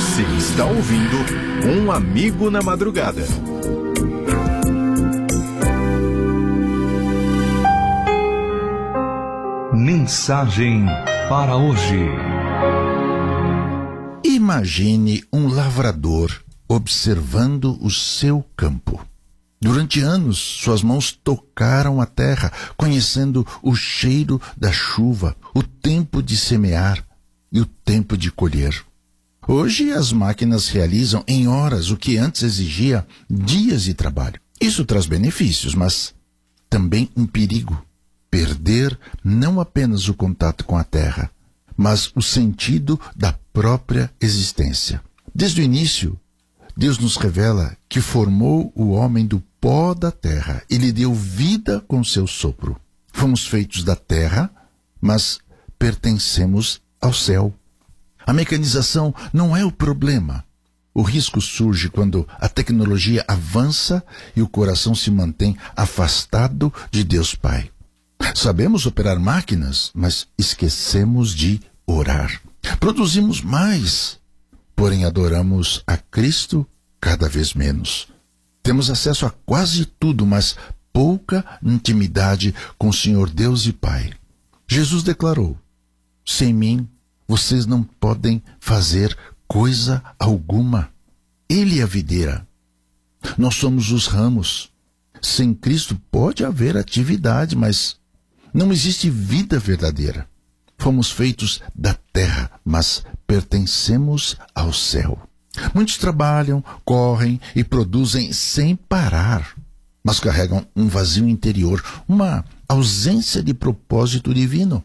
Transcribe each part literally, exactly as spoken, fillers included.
Você está ouvindo Um Amigo na Madrugada. Mensagem para hoje. Imagine um lavrador observando o seu campo. Durante anos, suas mãos tocaram a terra, conhecendo o cheiro da chuva, o tempo de semear e o tempo de colher. Hoje, as máquinas realizam em horas o que antes exigia dias de trabalho. Isso traz benefícios, mas também um perigo. Perder não apenas o contato com a terra, mas o sentido da própria existência. Desde o início, Deus nos revela que formou o homem do pó da terra e lhe deu vida com seu sopro. Fomos feitos da terra, mas pertencemos ao céu. A mecanização não é o problema. O risco surge quando a tecnologia avança e o coração se mantém afastado de Deus Pai. Sabemos operar máquinas, mas esquecemos de orar. Produzimos mais, porém adoramos a Cristo cada vez menos. Temos acesso a quase tudo, mas pouca intimidade com o Senhor Deus e Pai. Jesus declarou: sem mim, vocês não podem fazer coisa alguma. Ele é a videira. Nós somos os ramos. Sem Cristo pode haver atividade, mas não existe vida verdadeira. Fomos feitos da terra, mas pertencemos ao céu. Muitos trabalham, correm e produzem sem parar, mas carregam um vazio interior, uma ausência de propósito divino.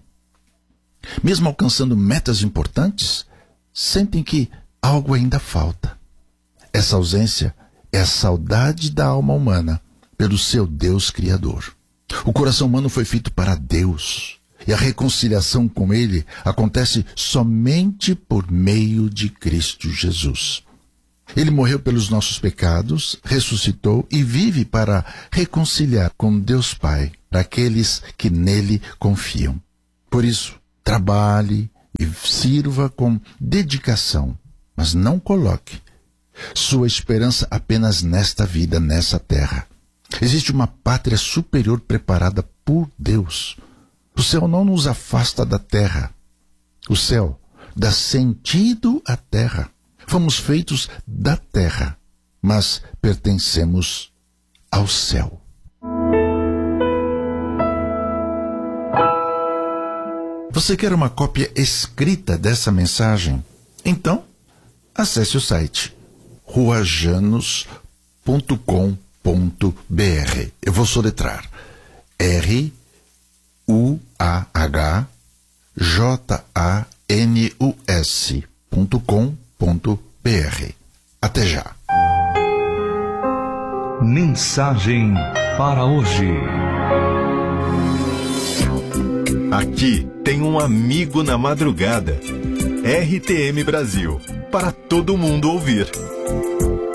Mesmo alcançando metas importantes, sentem que algo ainda falta. Essa ausência é a saudade da alma humana pelo seu Deus Criador. O coração humano foi feito para Deus, e a reconciliação com Ele acontece somente por meio de Cristo Jesus. Ele morreu pelos nossos pecados, ressuscitou e vive para reconciliar com Deus Pai aqueles que nele confiam. Por isso, trabalhe e sirva com dedicação, mas não coloque sua esperança apenas nesta vida, nessa terra. Existe uma pátria superior preparada por Deus. O céu não nos afasta da terra. O céu dá sentido à terra. Fomos feitos da terra, mas pertencemos ao céu. Você quer uma cópia escrita dessa mensagem? Então, acesse o site ruajanos ponto com ponto b r. Eu vou soletrar R U A H J A N U S ponto com ponto b r. Até já. Mensagem para hoje. Aqui tem um amigo na madrugada. R T M Brasil, para todo mundo ouvir.